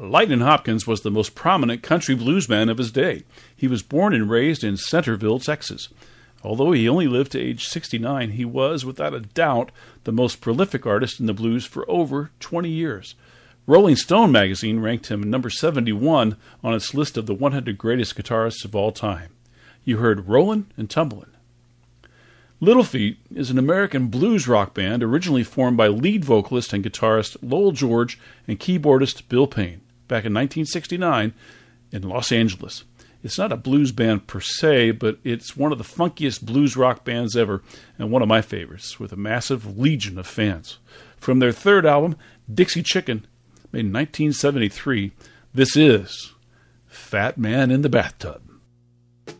Lightnin' Hopkins was the most prominent country bluesman of his day. He was born and raised in Centerville, Texas. Although he only lived to age 69, he was, without a doubt, the most prolific artist in the blues for over 20 years. Rolling Stone magazine ranked him number 71 on its list of the 100 greatest guitarists of all time. You heard Rollin' and Tumblin'. Little Feat is an American blues rock band originally formed by lead vocalist and guitarist Lowell George and keyboardist Bill Payne back in 1969 in Los Angeles. It's not a blues band per se, but it's one of the funkiest blues rock bands ever and one of my favorites, with a massive legion of fans. From their third album, Dixie Chicken, made in 1973, this is Fat Man in the Bathtub.